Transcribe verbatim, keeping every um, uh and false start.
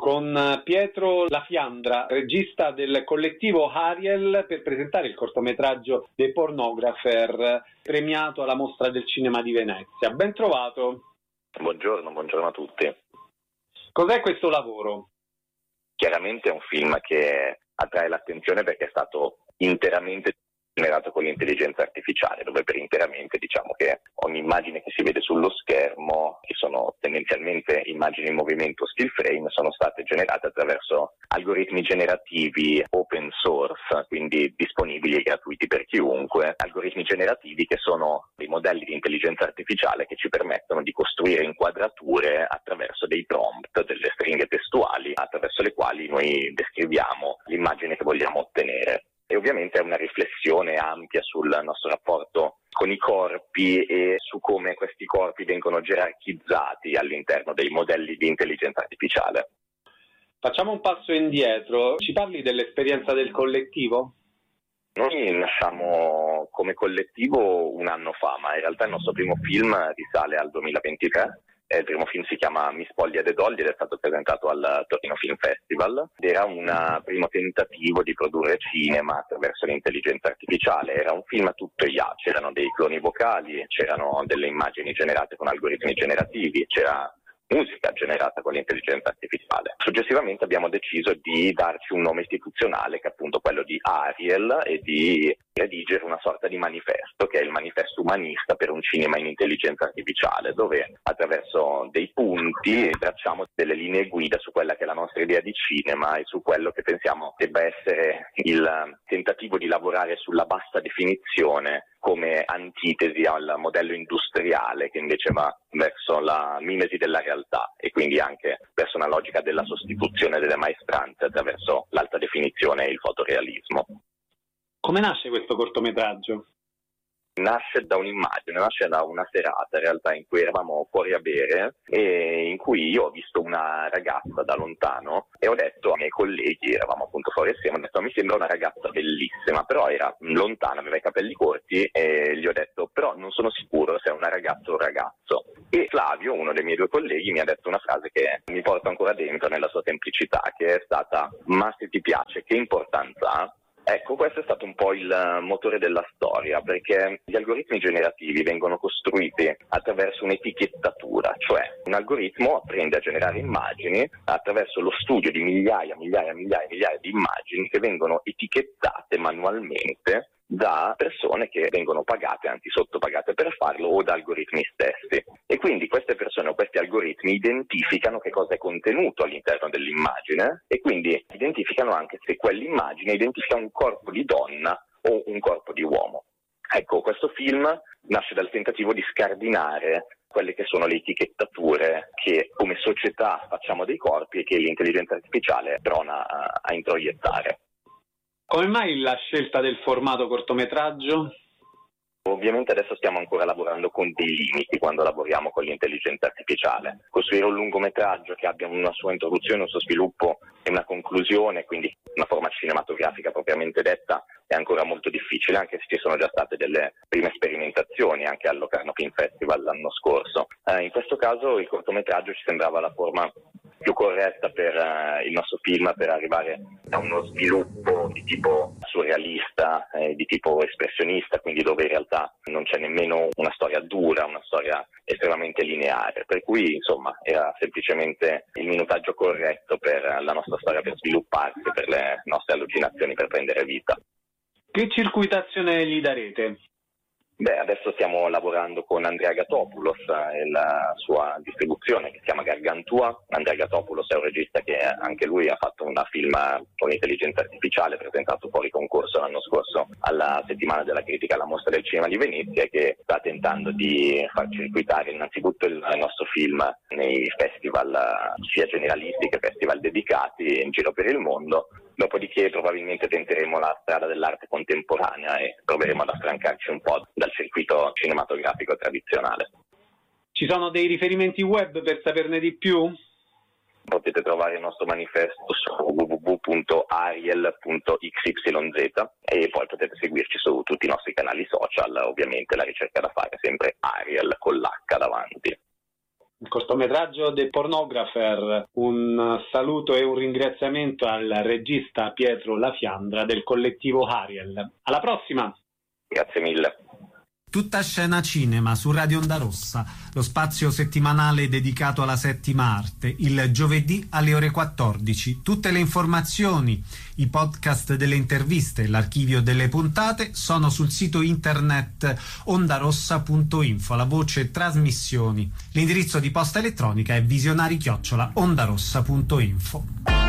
con Pietro La Fiandra, regista del collettivo Ariel, per presentare il cortometraggio The Pornographer, premiato alla Mostra del Cinema di Venezia. Ben trovato. Buongiorno, buongiorno a tutti. Cos'è questo lavoro? Chiaramente è un film che attrae l'attenzione perché è stato interamente generato con l'intelligenza artificiale, dove per interamente diciamo che ogni immagine che si vede sullo schermo, che sono tendenzialmente immagini in movimento still frame, sono state generate attraverso algoritmi generativi open source, quindi disponibili e gratuiti per chiunque, algoritmi generativi che sono dei modelli di intelligenza artificiale che ci permettono di costruire inquadrature attraverso dei prompt, delle stringhe testuali, attraverso le quali noi descriviamo l'immagine che vogliamo ottenere. E ovviamente è una riflessione ampia sul nostro rapporto con i corpi e su come questi corpi vengono gerarchizzati all'interno dei modelli di intelligenza artificiale. Facciamo un passo indietro. Ci parli dell'esperienza del collettivo? Noi nasciamo come collettivo un anno fa, ma in realtà il nostro primo film risale al duemilaventitré. Il primo film si chiama Mi spoglia de Dolly ed è stato presentato al Torino Film Festival. Era un primo tentativo di produrre cinema attraverso l'intelligenza artificiale. Era un film a tutto I A, c'erano dei cloni vocali, c'erano delle immagini generate con algoritmi generativi, c'era musica generata con l'intelligenza artificiale. Successivamente abbiamo deciso di darci un nome istituzionale, che è appunto quello di Ariel, e di redigere una sorta di manifesto, che è il manifesto umanista per un cinema in intelligenza artificiale, dove attraverso dei punti tracciamo delle linee guida su quella che è la nostra idea di cinema e su quello che pensiamo debba essere il tentativo di lavorare sulla bassa definizione come antitesi al modello industriale che invece va verso la mimesi della realtà e quindi anche verso una logica della sostituzione delle maestranze attraverso l'alta definizione e il fotorealismo. Come nasce questo cortometraggio? Nasce da un'immagine, nasce da una serata in realtà in cui eravamo fuori a bere e in cui io ho visto una ragazza da lontano e ho detto ai miei colleghi, eravamo appunto fuori assieme, ho detto mi sembra una ragazza bellissima, però era lontana, aveva i capelli corti e gli ho detto però non sono sicuro se è una ragazza o un ragazzo. E Flavio, uno dei miei due colleghi, mi ha detto una frase che mi porta ancora dentro nella sua semplicità, che è stata ma se ti piace che importanza ha? Ecco, questo è stato un po' il motore della storia, perché gli algoritmi generativi vengono costruiti attraverso un'etichettatura, cioè un algoritmo apprende a generare immagini attraverso lo studio di migliaia, migliaia, migliaia, migliaia di immagini che vengono etichettate manualmente da persone che vengono pagate, anzi sottopagate per farlo, o da algoritmi stessi. E quindi queste persone o questi algoritmi identificano che cosa è contenuto all'interno dell'immagine e quindi identificano anche se quell'immagine identifica un corpo di donna o un corpo di uomo. Ecco, questo film nasce dal tentativo di scardinare quelle che sono le etichettature che come società facciamo dei corpi e che l'intelligenza artificiale prona a, a introiettare. Come mai la scelta del formato cortometraggio? Ovviamente adesso stiamo ancora lavorando con dei limiti quando lavoriamo con l'intelligenza artificiale. Costruire un lungometraggio che abbia una sua introduzione, un suo sviluppo e una conclusione, quindi una forma cinematografica propriamente detta, è ancora molto difficile, anche se ci sono già state delle prime sperimentazioni anche al Locarno Film Festival l'anno scorso. Eh, in questo caso il cortometraggio ci sembrava la forma più corretta per uh, il nostro film per arrivare a uno sviluppo di tipo surrealista, eh, di tipo espressionista, quindi dove in realtà non c'è nemmeno una storia dura, una storia estremamente lineare, per cui insomma era semplicemente il minutaggio corretto per la nostra storia per svilupparsi, per le nostre allucinazioni per prendere vita. Che circuitazione gli darete? Beh, adesso stiamo lavorando con Andrea Gatopoulos e la sua distribuzione che si chiama Gargantua. Andrea Gatopoulos è un regista che anche lui ha fatto una film con intelligenza artificiale presentato fuori concorso l'anno scorso alla settimana della critica alla Mostra del Cinema di Venezia e che sta tentando di far circuitare innanzitutto il nostro film nei festival sia generalisti che festival dedicati in giro per il mondo. Dopodiché probabilmente tenteremo la strada dell'arte contemporanea e proveremo ad affrancarci un po' dal circuito cinematografico tradizionale. Ci sono dei riferimenti web per saperne di più? Potete trovare il nostro manifesto su w w w punto ariel punto x y z e poi potete seguirci su tutti i nostri canali social, ovviamente la ricerca da fare è sempre Ariel con l'H davanti. il cortometraggio The Pornographer. Un saluto e un ringraziamento al regista Pietro La Fiandra del collettivo Ariel. Alla prossima! Grazie mille. Tutta scena cinema su Radio Onda Rossa, lo spazio settimanale dedicato alla settima arte, il giovedì alle ore quattordici. Tutte le informazioni, i podcast delle interviste e l'archivio delle puntate sono sul sito internet ondarossa punto info, la voce trasmissioni. L'indirizzo di posta elettronica è visionari chiocciola ondarossa punto info.